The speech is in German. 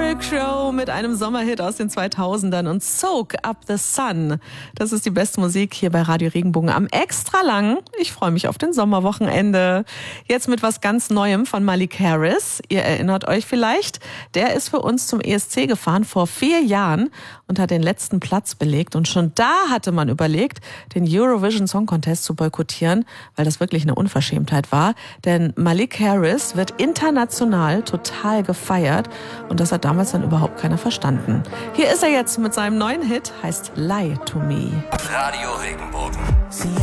Eric Crow mit einem Sommerhit aus den 2000ern und Soak Up the Sun. Das ist die beste Musik hier bei Radio Regenbogen am extra lang. Ich freue mich auf den Sommerwochenende. Jetzt mit was ganz Neuem von Malik Harris. Ihr erinnert euch vielleicht, der ist für uns zum ESC gefahren vor 4 Jahren und hat den letzten Platz belegt. Und schon da hatte man überlegt, den Eurovision Song Contest zu boykottieren, weil das wirklich eine Unverschämtheit war. Denn Malik Harris wird international total gefeiert und das hat damals dann überhaupt keiner verstanden. Hier ist er jetzt mit seinem neuen Hit, heißt Lie to Me. Radio Regenbogen.